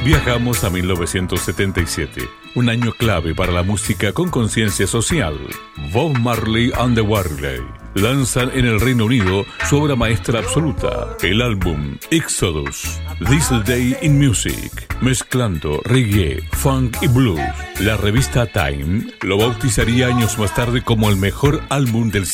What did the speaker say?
Viajamos a 1977, un año clave para la música con conciencia social. Bob Marley and the Wailers lanzan en el Reino Unido su obra maestra absoluta, el álbum Exodus, This Day in Music, mezclando reggae, funk y blues. La revista Time lo bautizaría años más tarde como el mejor álbum del siglo.